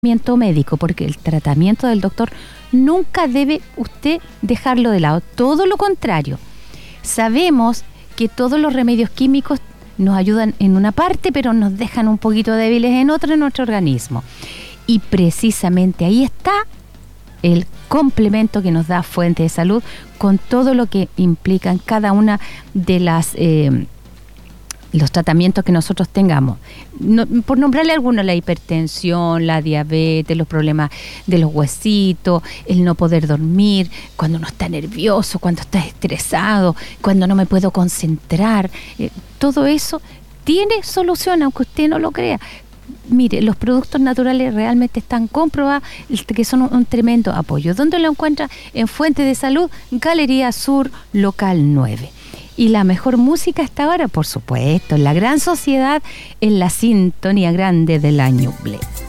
tratamiento médico, porque el tratamiento del doctor nunca debe usted dejarlo de lado, todo lo contrario. Sabemos que todos los remedios químicos nos ayudan en una parte, pero nos dejan un poquito débiles en otra, en nuestro organismo. Y precisamente ahí está el complemento que nos da Fuente de Salud, con todo lo que implican cada una de las los tratamientos que nosotros tengamos. No, por nombrarle algunos, la hipertensión, la diabetes, los problemas de los huesitos, el no poder dormir, cuando uno está nervioso, cuando está estresado, cuando no me puedo concentrar, todo eso tiene solución, aunque usted no lo crea. Mire, los productos naturales realmente están comprobados que son un tremendo apoyo. ¿Dónde lo encuentra? En Fuente de Salud, Galería Sur, local 9. Y la mejor música hasta ahora, por supuesto, en la gran sociedad, en la sintonía grande de la Ñuble.